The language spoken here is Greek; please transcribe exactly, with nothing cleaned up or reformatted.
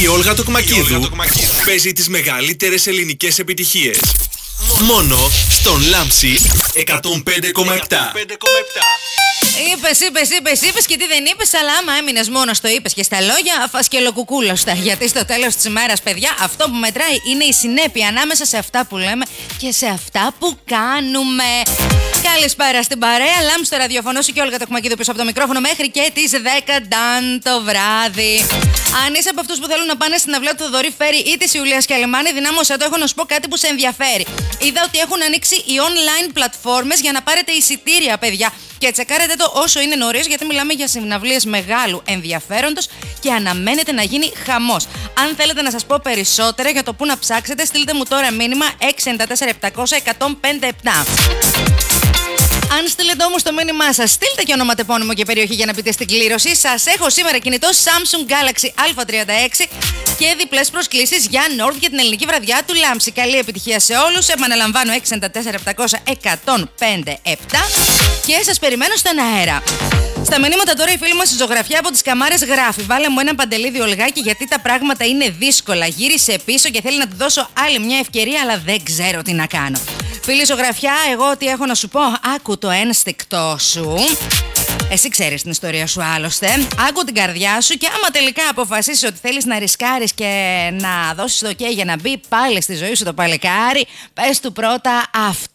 Η Όλγα Τοκμακίδου παίζει τις μεγαλύτερες ελληνικές επιτυχίες. Μόνο στον Λάμψη εκατόν πέντε κόμμα επτά. Είπες, είπες, είπες, είπες και τι δεν είπες, αλλά άμα έμεινες μόνο στο είπες και στα λόγια, φασκελοκουκούλωστα. Γιατί στο τέλος της ημέρας, παιδιά, αυτό που μετράει είναι η συνέπεια ανάμεσα σε αυτά που λέμε και σε αυτά που κάνουμε. Καλησπέρα στην παρέα. Λάμψη στο ραδιοφωνό σου και Όλγα Τοκμακίδου πίσω από το μικρόφωνο μέχρι και τις δέκα νταν το βράδυ. Αν είσαι από αυτούς που θέλουν να πάνε στην αυλαία του Θοδωρή Φέρη ή της Ιουλίας Κελεμάνη, δυνάμωσέ το. Έχω να σου πω κάτι που σε ενδιαφέρει. Είδα ότι έχουν ανοίξει οι online πλατφόρμες για να πάρετε εισιτήρια, παιδιά. Και τσεκάρετε το όσο είναι νωρίς, γιατί μιλάμε για συναυλίες μεγάλου ενδιαφέροντος και αναμένεται να γίνει χαμός. Αν θέλετε να σας πω περισσότερα για το πού να ψάξετε, στείλτε μου τώρα μήνυμα έξι εννιά τέσσερα επτακόσια εκατόν πενήντα επτά. Αν στείλετε όμως το μήνυμά σας, στείλτε και ονοματεπώνυμο και περιοχή για να πείτε στην κλήρωση. Σας έχω σήμερα κινητό Samsung Galaxy Α τριάντα έξι και διπλές προσκλήσεις για North για την ελληνική βραδιά του Λάμψη. Καλή επιτυχία σε όλους. Επαναλαμβάνω έξι εννιά τέσσερα επτακόσια εκατόν πενήντα επτά και σας περιμένω στον αέρα. Στα μηνύματα τώρα η φίλη μας η Ζωγραφιά από τις Καμάρες γράφει: βάλε μου ένα παντελίδι Ολγάκι γιατί τα πράγματα είναι δύσκολα. Γύρισε πίσω και θέλει να του δώσω άλλη μια ευκαιρία, αλλά δεν ξέρω τι να κάνω. Φίλη Ζωγραφιά, εγώ τι έχω να σου πω, άκου το ένστικτό σου. Εσύ ξέρεις την ιστορία σου άλλωστε. Άκου την καρδιά σου και άμα τελικά αποφασίσεις ότι θέλεις να ρισκάρεις και να δώσεις το OK για να μπει πάλι στη ζωή σου το παλικάρι, πες του πρώτα αυτό.